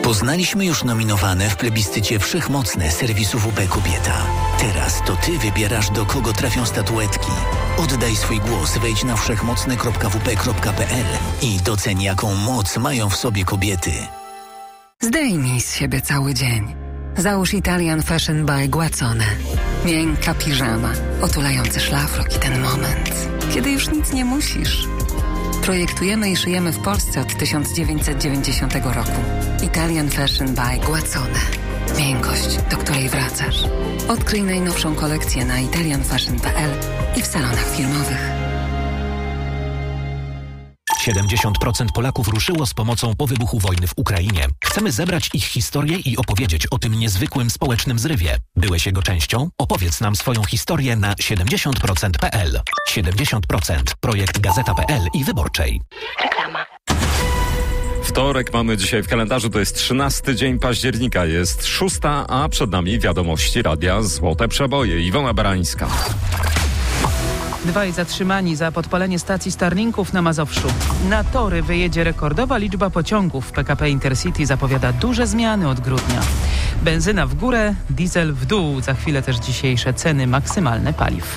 Poznaliśmy już nominowane w plebiscycie wszechmocne serwisu WP Kobieta. Teraz to Ty wybierasz, do kogo trafią statuetki. Oddaj swój głos, wejdź na wszechmocne.wp.pl i doceń, jaką moc mają w sobie kobiety. Zdejmij z siebie cały dzień. Załóż Italian Fashion by Guazzone. Miękka piżama, otulający szlafrok i ten moment, kiedy już nic nie musisz. Projektujemy i szyjemy w Polsce od 1990 roku. Italian Fashion by Guazzone. Miękkość, do której wracasz. Odkryj najnowszą kolekcję na italianfashion.pl i w salonach firmowych. 70% Polaków ruszyło z pomocą po wybuchu wojny w Ukrainie. Chcemy zebrać ich historię i opowiedzieć o tym niezwykłym społecznym zrywie. Byłeś jego częścią? Opowiedz nam swoją historię na 70%.pl. 70%. Projekt Gazeta.pl i Wyborczej. Reklama. Wtorek mamy dzisiaj w kalendarzu, to jest 13 dzień października, jest 6, a przed nami wiadomości radia Złote Przeboje. Iwona Barańska. 2 zatrzymani za podpalenie stacji Starlinków na Mazowszu. Na tory wyjedzie rekordowa liczba pociągów. PKP Intercity zapowiada duże zmiany od grudnia. Benzyna w górę, diesel w dół. Za chwilę też dzisiejsze ceny maksymalne paliw.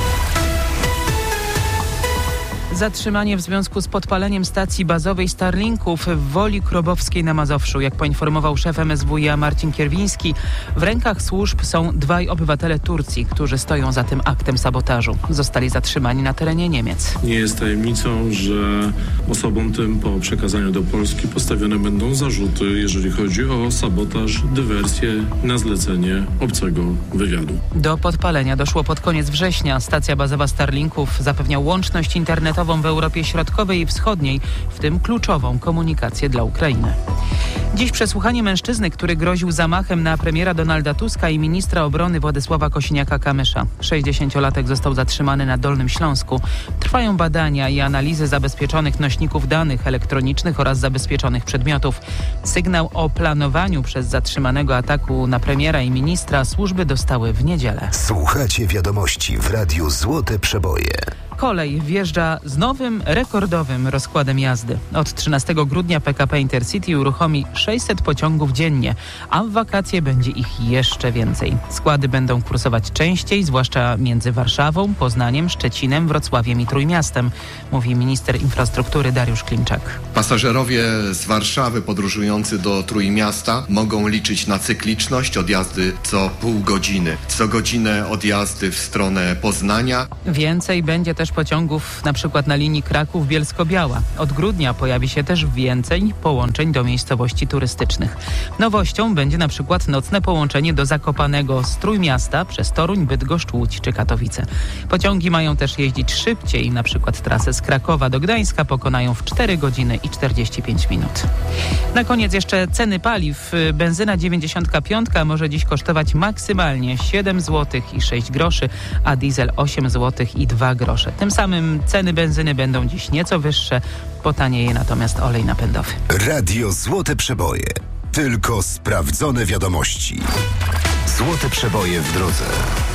Zatrzymanie w związku z podpaleniem stacji bazowej Starlinków w Woli Krobowskiej na Mazowszu. Jak poinformował szef MSWiA Marcin Kierwiński, w rękach służb są 2 obywatele Turcji, którzy stoją za tym aktem sabotażu. Zostali zatrzymani na terenie Niemiec. Nie jest tajemnicą, że osobom tym po przekazaniu do Polski postawione będą zarzuty, jeżeli chodzi o sabotaż, dywersję na zlecenie obcego wywiadu. Do podpalenia doszło pod koniec września. Stacja bazowa Starlinków zapewnia łączność internetową w Europie Środkowej i Wschodniej, w tym kluczową komunikację dla Ukrainy. Dziś przesłuchanie mężczyzny, który groził zamachem na premiera Donalda Tuska i ministra obrony Władysława Kosiniaka-Kamysza. 60-latek został zatrzymany na Dolnym Śląsku. Trwają badania i analizy zabezpieczonych nośników danych elektronicznych oraz zabezpieczonych przedmiotów. Sygnał o planowaniu przez zatrzymanego ataku na premiera i ministra służby dostały w niedzielę. Słuchacie wiadomości w Radiu Złote Przeboje. Kolej wjeżdża z nowym, rekordowym rozkładem jazdy. Od 13 grudnia PKP Intercity uruchomi 600 pociągów dziennie, a w wakacje będzie ich jeszcze więcej. Składy będą kursować częściej, zwłaszcza między Warszawą, Poznaniem, Szczecinem, Wrocławiem i Trójmiastem, mówi minister infrastruktury Dariusz Klimczak. Pasażerowie z Warszawy podróżujący do Trójmiasta mogą liczyć na cykliczność odjazdy co pół godziny, co godzinę odjazdy w stronę Poznania. Więcej będzie też pociągów na przykład na linii Kraków-Bielsko-Biała. Od grudnia pojawi się też więcej połączeń do miejscowości turystycznych. Nowością będzie na przykład nocne połączenie do Zakopanego z Trójmiasta przez Toruń, Bydgoszcz, Łódź czy Katowice. Pociągi mają też jeździć szybciej, na przykład trasę z Krakowa do Gdańska pokonają w 4 godziny i 45 minut. Na koniec jeszcze ceny paliw. Benzyna 95 może dziś kosztować maksymalnie 7 zł i 6 groszy, a diesel 8 zł i 2 grosze. Tym samym ceny benzyny będą dziś nieco wyższe, potanieje natomiast olej napędowy. Radio Złote Przeboje. Tylko sprawdzone wiadomości. Złote Przeboje w drodze.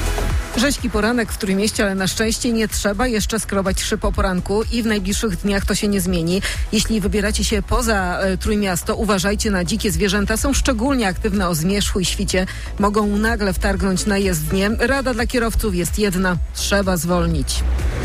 Rzeźki poranek w Trójmieście, ale na szczęście nie trzeba jeszcze skrobać szyb o poranku i w najbliższych dniach to się nie zmieni. Jeśli wybieracie się poza Trójmiasto, uważajcie na dzikie zwierzęta. Są szczególnie aktywne o zmierzchu i świcie. Mogą nagle wtargnąć na jezdnię. Rada dla kierowców jest jedna. Trzeba zwolnić.